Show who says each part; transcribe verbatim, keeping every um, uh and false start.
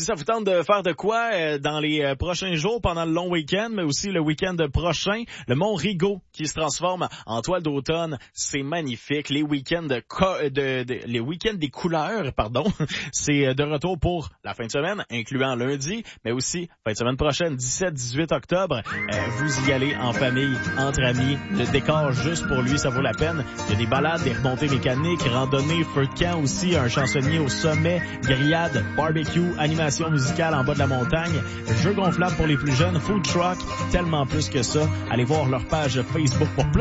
Speaker 1: ça vous tente de faire de quoi euh, dans les euh, prochains jours, pendant le long week-end, mais aussi le week-end prochain, le Mont Rigaud qui se transforme en toile d'automne, c'est magnifique. Les week-ends de, co- de, de les week-ends des couleurs, pardon, c'est de retour pour la fin de semaine, incluant lundi, mais aussi fin de semaine prochaine, dix-sept dix-huit octobre. Euh, vous y allez en famille, entre amis, le décor juste pour lui, ça vaut la peine. Il y a des balades, des remontées mécaniques, randonnées, feu de camp aussi, un chansonnier au sommet, grillade, barbecue, animation musicale en bas de la montagne, jeux gonflables pour les plus jeunes, food truck, tellement plus que ça. Allez voir leur page Facebook pour plus